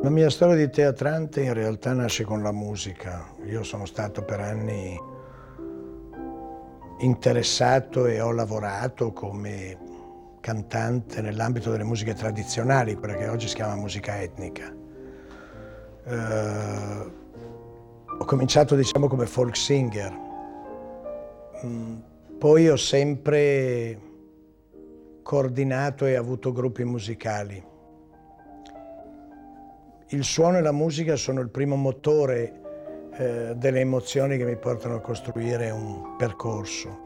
La mia storia di teatrante in realtà nasce con la musica. Io sono stato per anni interessato e ho lavorato come cantante nell'ambito delle musiche tradizionali, quella che oggi si chiama musica etnica. Ho cominciato, diciamo, come folk singer. Poi ho sempre coordinato e avuto gruppi musicali. Il suono e la musica sono il primo motore delle emozioni che mi portano a costruire un percorso.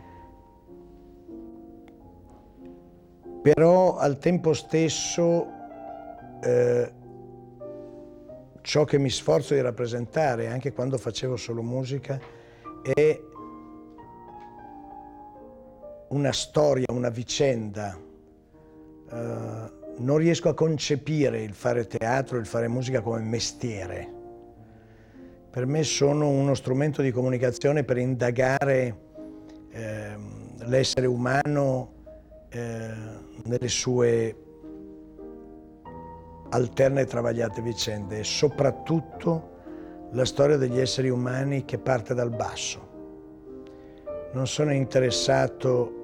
Però al tempo stesso ciò che mi sforzo di rappresentare, anche quando facevo solo musica, è una storia, una vicenda. Non riesco a concepire il fare teatro, il fare musica come mestiere. Per me sono uno strumento di comunicazione per indagare l'essere umano nelle sue alterne e travagliate vicende e soprattutto la storia degli esseri umani che parte dal basso. Non sono interessato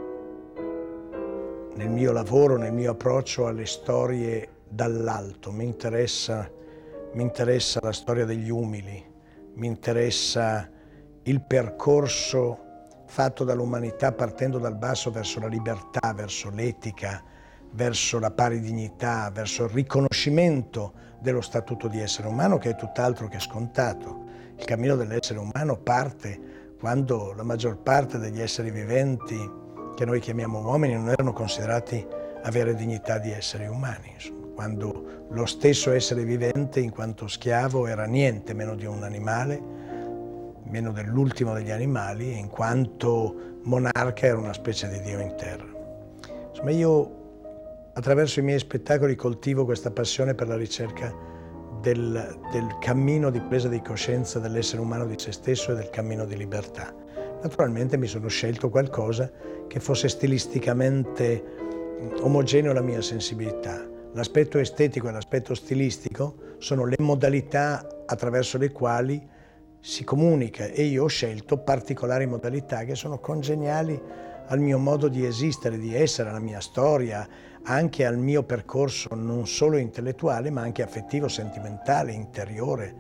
nel mio lavoro, nel mio approccio alle storie dall'alto. Mi interessa la storia degli umili, mi interessa il percorso fatto dall'umanità partendo dal basso verso la libertà, verso l'etica, verso la pari dignità, verso il riconoscimento dello statuto di essere umano, che è tutt'altro che scontato. Il cammino dell'essere umano parte quando la maggior parte degli esseri viventi che noi chiamiamo uomini non erano considerati avere dignità di esseri umani, insomma, quando lo stesso essere vivente in quanto schiavo era niente meno di un animale, meno dell'ultimo degli animali, e in quanto monarca era una specie di dio in terra. Insomma, io attraverso i miei spettacoli coltivo questa passione per la ricerca del cammino di presa di coscienza dell'essere umano di se stesso e del cammino di libertà. Naturalmente mi sono scelto qualcosa che fosse stilisticamente omogeneo alla mia sensibilità. L'aspetto estetico e l'aspetto stilistico sono le modalità attraverso le quali si comunica e io ho scelto particolari modalità che sono congeniali al mio modo di esistere, di essere, alla mia storia, anche al mio percorso non solo intellettuale ma anche affettivo, sentimentale, interiore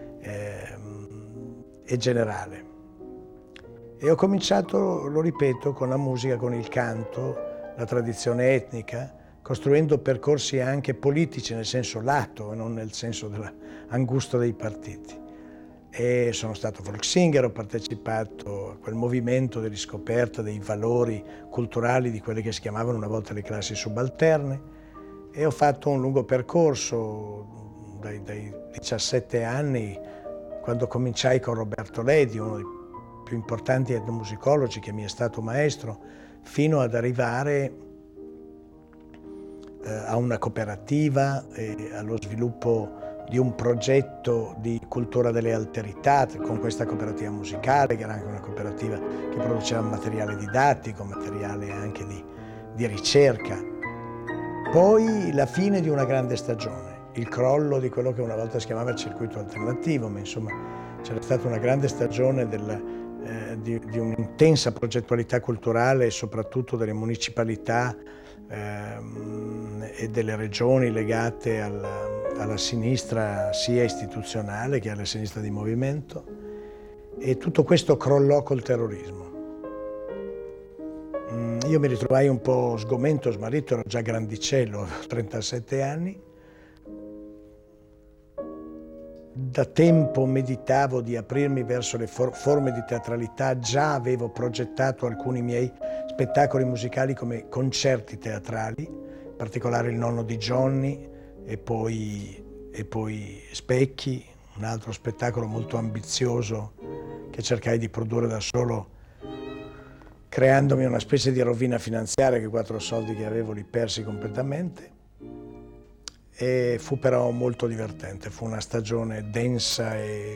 e generale. E ho cominciato, lo ripeto, con la musica, con il canto, la tradizione etnica, costruendo percorsi anche politici nel senso lato e non nel senso dell'angusto dei partiti. E sono stato folk singer, ho partecipato a quel movimento di riscoperta dei valori culturali di quelle che si chiamavano una volta le classi subalterne e ho fatto un lungo percorso dai 17 anni, quando cominciai con Roberto Ledi, uno dei più importanti etnomusicologi che mi è stato maestro, fino ad arrivare a una cooperativa e allo sviluppo di un progetto di cultura delle alterità con questa cooperativa musicale, che era anche una cooperativa che produceva materiale didattico, materiale anche di ricerca. Poi la fine di una grande stagione, il crollo di quello che una volta si chiamava il circuito alternativo, ma insomma c'era stata una grande stagione di un'intensa progettualità culturale e soprattutto delle municipalità e delle regioni legate alla sinistra sia istituzionale che alla sinistra di movimento, e tutto questo crollò col terrorismo. Io mi ritrovai un po' sgomento, smarrito, ero già grandicello, avevo 37 anni. Da tempo meditavo di aprirmi verso le forme di teatralità, già avevo progettato alcuni miei spettacoli musicali come concerti teatrali, in particolare Il nonno di Johnny e poi Specchi, un altro spettacolo molto ambizioso che cercai di produrre da solo, creandomi una specie di rovina finanziaria che 4 soldi che avevo li persi completamente. E fu però molto divertente, fu una stagione densa e